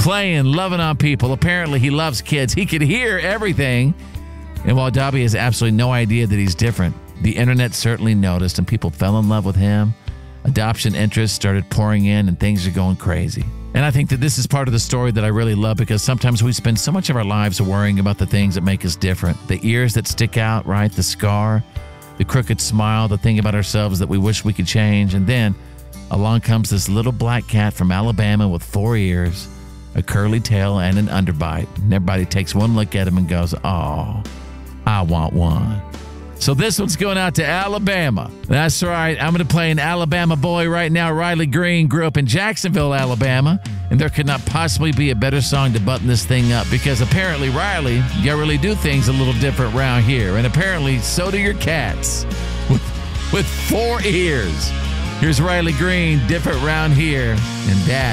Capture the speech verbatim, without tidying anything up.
playing, loving on people. Apparently, he loves kids. He could hear everything. And while Dobby has absolutely no idea that he's different, the internet certainly noticed and people fell in love with him. Adoption interest started pouring in and things are going crazy. And I think that this is part of the story that I really love because sometimes we spend so much of our lives worrying about the things that make us different. The ears that stick out, right? The scar, the crooked smile, the thing about ourselves that we wish we could change. And then along comes this little black cat from Alabama with four ears, a curly tail, and an underbite. And everybody takes one look at him and goes, oh, I want one. So this one's going out to Alabama. That's right. I'm going to play an Alabama boy right now. Riley Green grew up in Jacksonville, Alabama, and there could not possibly be a better song to button this thing up because apparently, Riley, you really do things a little different around here, and apparently so do your cats with, with four ears. Here's Riley Green, different round here, and that